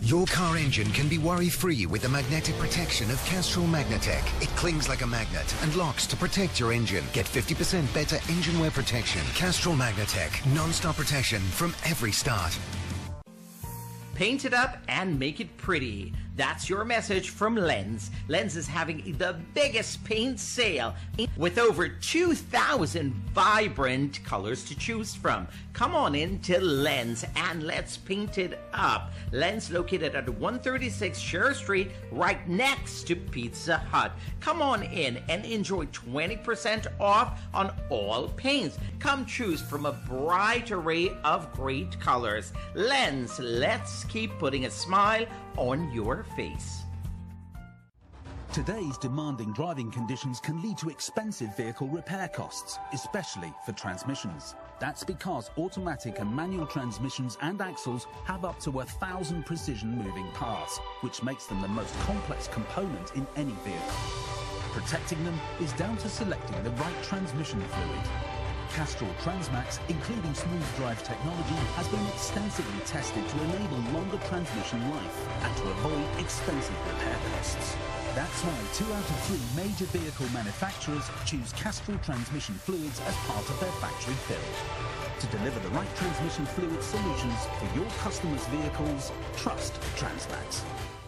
Your car engine can be worry-free with the magnetic protection of Castrol Magnatec. It clings like a magnet and locks to protect your engine. Get 50% better engine wear protection. Castrol Magnatec. Non-stop protection from every start. Paint it up and make it pretty. That's your message from Lens. Lens is having the biggest paint sale with over 2,000 vibrant colors to choose from. Come on in to Lens and let's paint it up. Lens located at 136 Sher Street, right next to Pizza Hut. Come on in and enjoy 20% off on all paints. Come choose from a bright array of great colors. Lens, let's keep putting a smile on your face. Today's demanding driving conditions can lead to expensive vehicle repair costs, especially for transmissions. That's because automatic and manual transmissions and axles have up to 1,000 precision moving parts, which makes them the most complex component in any vehicle. Protecting them is down to selecting the right transmission fluid. Castrol Transmax, including smooth drive technology, has been extensively tested to enable longer transmission life and to avoid expensive repair costs. That's why 2 out of 3 major vehicle manufacturers choose Castrol transmission fluids as part of their factory build. To deliver the right transmission fluid solutions for your customers' vehicles, trust Transmax.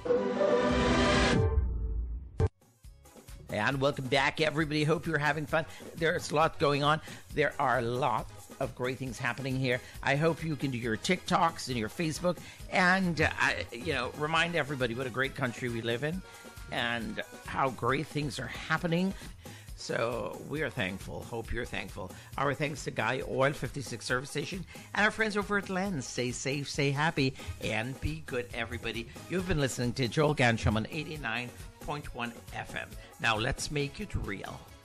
And welcome back, everybody. Hope you're having fun. There's a lot going on. There are lots of great things happening here. I hope you can do your TikToks and your Facebook and, remind everybody what a great country we live in and how great things are happening. So we are thankful. Hope you're thankful. Our thanks to Guy Oil 56 Service Station and our friends over at Lens. Stay safe, stay happy, and be good, everybody. You've been listening to Joel Gansham on 89.1 FM. Now let's make it real.